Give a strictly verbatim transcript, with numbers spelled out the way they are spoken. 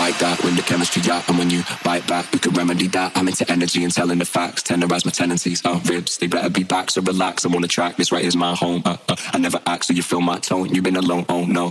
like that. When the chemistry out and when you bite back, we can remedy that. I'm into energy and telling the facts, tenderize my tendencies. Uh, ribs, they better be back, so relax. I'm on the track. This right is my home. Uh, uh, I never act, so you feel my tone. You've been alone. Oh no,